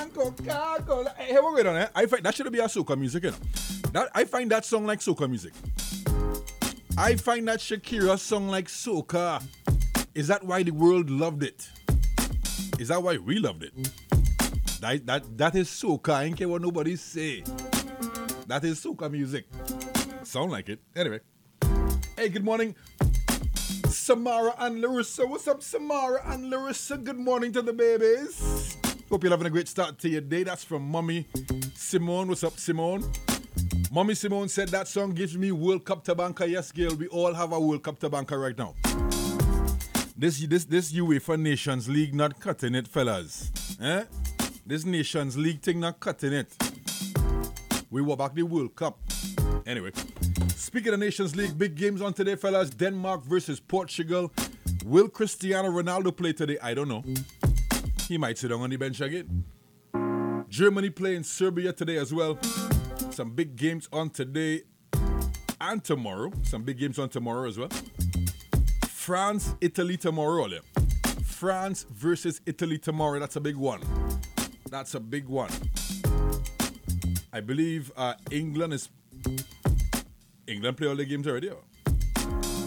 and Coca-Cola. Hey, here we go on. I find that should be a soca music, you know. I find that song like soca music. I find that Shakira song like soca. Is that why the world loved it? Is that why we loved it? That is soca. I don't care what nobody say. That is soca music. Sound like it. Anyway. Hey, good morning, Samara and Larissa. What's up, Samara and Larissa? Good morning to the babies. Hope you're having a great start to your day. That's from Mommy Simone. What's up, Simone? Mommy Simone said that song gives me World Cup Tabanka. Yes, girl, we all have a World Cup Tabanka right now. This UEFA Nations League not cutting it, fellas. Eh? This Nations League thing not cutting it. We were back the World Cup. Anyway, speaking of Nations League, big games on today, fellas. Denmark versus Portugal. Will Cristiano Ronaldo play today? I don't know. He might sit down on the bench again. Germany playing Serbia today as well. Some big games on today and tomorrow. Some big games on tomorrow as well. France, Italy tomorrow. France versus Italy tomorrow. That's a big one. That's a big one. I believe England play all the games already.